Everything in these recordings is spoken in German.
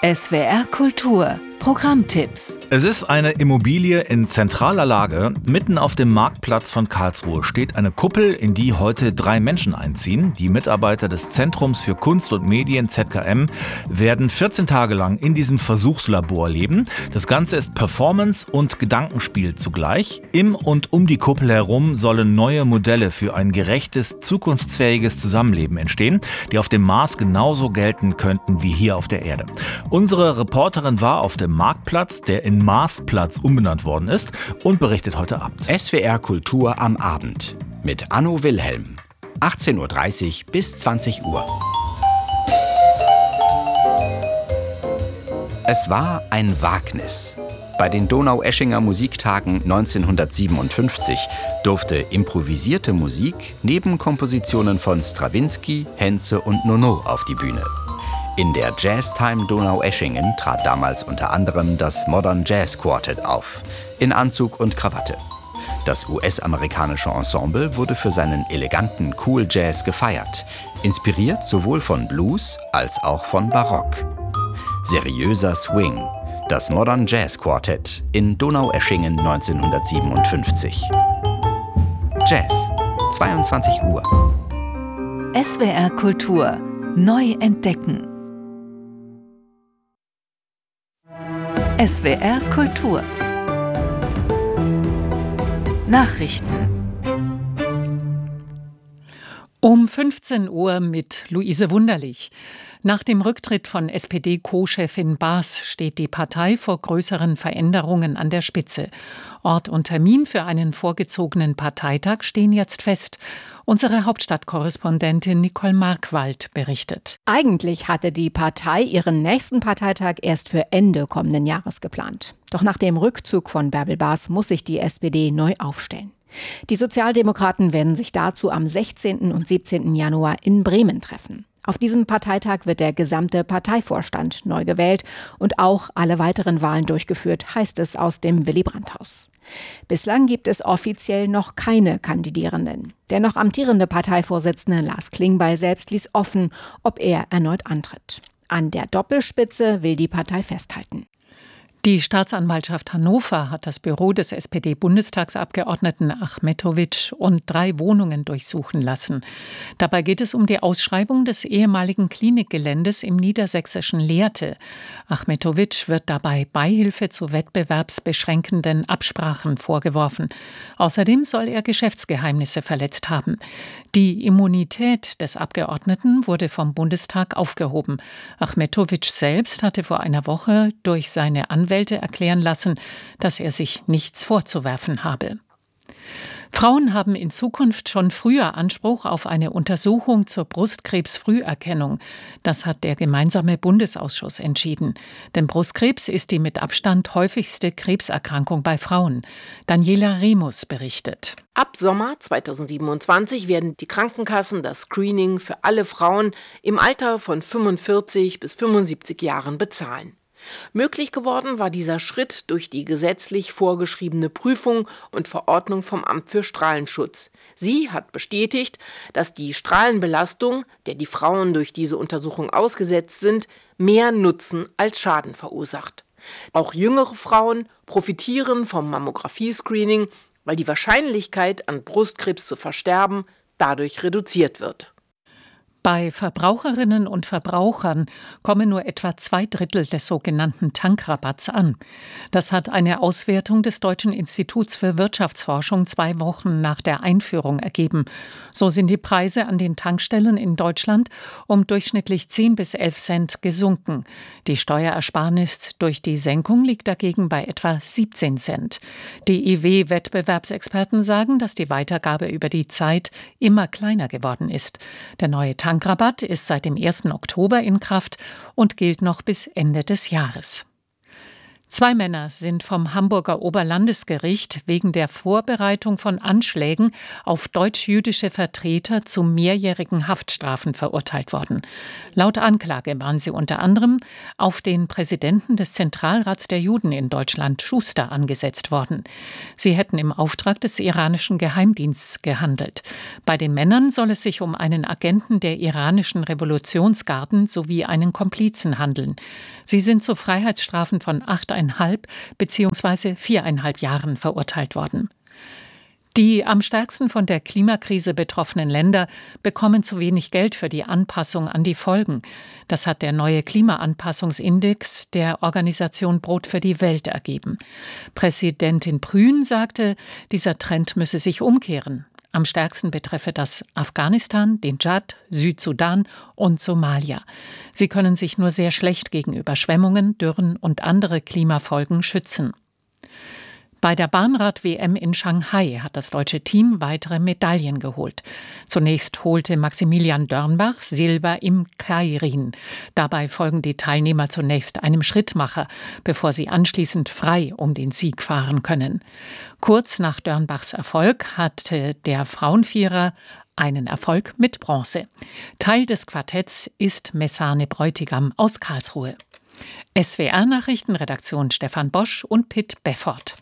SWR Kultur Programmtipps. Es ist eine Immobilie in zentraler Lage. Mitten auf dem Marktplatz von Karlsruhe steht eine Kuppel, in die heute 3 Menschen einziehen. Die Mitarbeiter des Zentrums für Kunst und Medien ZKM werden 14 Tage lang in diesem Versuchslabor leben. Das Ganze ist Performance und Gedankenspiel zugleich. Im und um die Kuppel herum sollen neue Modelle für ein gerechtes, zukunftsfähiges Zusammenleben entstehen, die auf dem Mars genauso gelten könnten wie hier auf der Erde. Unsere Reporterin war auf dem Marktplatz, der in Marsplatz umbenannt worden ist, und berichtet heute Abend. SWR Kultur am Abend mit Anno Wilhelm. 18:30 Uhr bis 20 Uhr. Es war ein Wagnis. Bei den Donaueschinger Musiktagen 1957 durfte improvisierte Musik neben Kompositionen von Strawinsky, Henze und Nono auf die Bühne. In der Jazztime Donaueschingen trat damals unter anderem das Modern Jazz Quartet auf, in Anzug und Krawatte. Das US-amerikanische Ensemble wurde für seinen eleganten Cool Jazz gefeiert, inspiriert sowohl von Blues als auch von Barock. Seriöser Swing, das Modern Jazz Quartet in Donaueschingen 1957. Jazz, 22 Uhr. SWR Kultur neu entdecken. SWR Kultur Nachrichten um 15 Uhr mit Luise Wunderlich. Nach dem Rücktritt von SPD-Co-Chefin Baas steht die Partei vor größeren Veränderungen an der Spitze. Ort und Termin für einen vorgezogenen Parteitag stehen jetzt fest. Unsere Hauptstadtkorrespondentin Nicole Markwald berichtet. Eigentlich hatte die Partei ihren nächsten Parteitag erst für Ende kommenden Jahres geplant. Doch nach dem Rückzug von Bärbel Baas muss sich die SPD neu aufstellen. Die Sozialdemokraten werden sich dazu am 16. und 17. Januar in Bremen treffen. Auf diesem Parteitag wird der gesamte Parteivorstand neu gewählt und auch alle weiteren Wahlen durchgeführt, heißt es aus dem Willy-Brandt-Haus. Bislang gibt es offiziell noch keine Kandidierenden. Der noch amtierende Parteivorsitzende Lars Klingbeil selbst ließ offen, ob er erneut antritt. An der Doppelspitze will die Partei festhalten. Die Staatsanwaltschaft Hannover hat das Büro des SPD-Bundestagsabgeordneten Achmetović und 3 Wohnungen durchsuchen lassen. Dabei geht es um die Ausschreibung des ehemaligen Klinikgeländes im niedersächsischen Lehrte. Achmetović wird dabei Beihilfe zu wettbewerbsbeschränkenden Absprachen vorgeworfen. Außerdem soll er Geschäftsgeheimnisse verletzt haben. Die Immunität des Abgeordneten wurde vom Bundestag aufgehoben. Achmetović selbst hatte vor einer Woche durch seine Anwälte erklären lassen, dass er sich nichts vorzuwerfen habe. Frauen haben in Zukunft schon früher Anspruch auf eine Untersuchung zur Brustkrebsfrüherkennung. Das hat der gemeinsame Bundesausschuss entschieden. Denn Brustkrebs ist die mit Abstand häufigste Krebserkrankung bei Frauen. Daniela Remus berichtet. Ab Sommer 2027 werden die Krankenkassen das Screening für alle Frauen im Alter von 45 bis 75 Jahren bezahlen. Möglich geworden war dieser Schritt durch die gesetzlich vorgeschriebene Prüfung und Verordnung vom Amt für Strahlenschutz. Sie hat bestätigt, dass die Strahlenbelastung, der die Frauen durch diese Untersuchung ausgesetzt sind, mehr Nutzen als Schaden verursacht. Auch jüngere Frauen profitieren vom Mammographie-Screening, weil die Wahrscheinlichkeit, an Brustkrebs zu versterben, dadurch reduziert wird. Bei Verbraucherinnen und Verbrauchern kommen nur etwa 2/3 des sogenannten Tankrabatts an. Das hat eine Auswertung des Deutschen Instituts für Wirtschaftsforschung 2 Wochen nach der Einführung ergeben. So sind die Preise an den Tankstellen in Deutschland um durchschnittlich 10 bis 11 Cent gesunken. Die Steuerersparnis durch die Senkung liegt dagegen bei etwa 17 Cent. Die IW-Wettbewerbsexperten sagen, dass die Weitergabe über die Zeit immer kleiner geworden ist. Der neue Tankrabatt ist seit dem 1. Oktober in Kraft und gilt noch bis Ende des Jahres. 2 Männer sind vom Hamburger Oberlandesgericht wegen der Vorbereitung von Anschlägen auf deutsch-jüdische Vertreter zu mehrjährigen Haftstrafen verurteilt worden. Laut Anklage waren sie unter anderem auf den Präsidenten des Zentralrats der Juden in Deutschland, Schuster, angesetzt worden. Sie hätten im Auftrag des iranischen Geheimdienstes gehandelt. Bei den Männern soll es sich um einen Agenten der iranischen Revolutionsgarden sowie einen Komplizen handeln. Sie sind zu Freiheitsstrafen von 8,5 bzw. 4,5 Jahren verurteilt worden. Die am stärksten von der Klimakrise betroffenen Länder bekommen zu wenig Geld für die Anpassung an die Folgen. Das hat der neue Klimaanpassungsindex der Organisation Brot für die Welt ergeben. Präsidentin Prün sagte, dieser Trend müsse sich umkehren. Am stärksten betreffe das Afghanistan, den Tschad, Südsudan und Somalia. Sie können sich nur sehr schlecht gegen Überschwemmungen, Dürren und andere Klimafolgen schützen. Bei der Bahnrad-WM in Shanghai hat das deutsche Team weitere Medaillen geholt. Zunächst holte Maximilian Dörnbach Silber im Keirin. Dabei folgen die Teilnehmer zunächst einem Schrittmacher, bevor sie anschließend frei um den Sieg fahren können. Kurz nach Dörnbachs Erfolg hatte der Frauenvierer einen Erfolg mit Bronze. Teil des Quartetts ist Messane Bräutigam aus Karlsruhe. SWR-Nachrichtenredaktion Stefan Bosch und Pitt Beffort.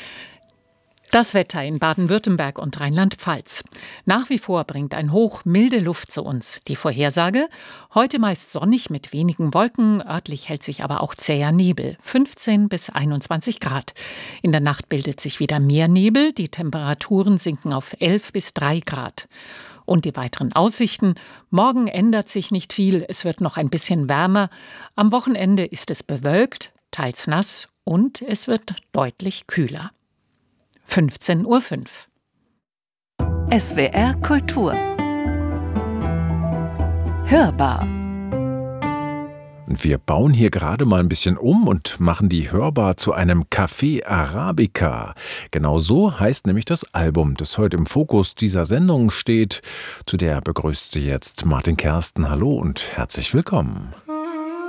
Das Wetter in Baden-Württemberg und Rheinland-Pfalz. Nach wie vor bringt ein Hoch milde Luft zu uns. Die Vorhersage: heute meist sonnig mit wenigen Wolken, örtlich hält sich aber auch zäher Nebel, 15 bis 21 Grad. In der Nacht bildet sich wieder mehr Nebel, die Temperaturen sinken auf 11 bis 3 Grad. Und die weiteren Aussichten: morgen ändert sich nicht viel, es wird noch ein bisschen wärmer. Am Wochenende ist es bewölkt, teils nass und es wird deutlich kühler. 15:05 Uhr. SWR Kultur. Hörbar. Wir bauen hier gerade mal ein bisschen um und machen die Hörbar zu einem Café Arabica. Genau so heißt nämlich das Album, das heute im Fokus dieser Sendung steht. Zu der begrüßt Sie jetzt Martin Kersten. Hallo und herzlich willkommen.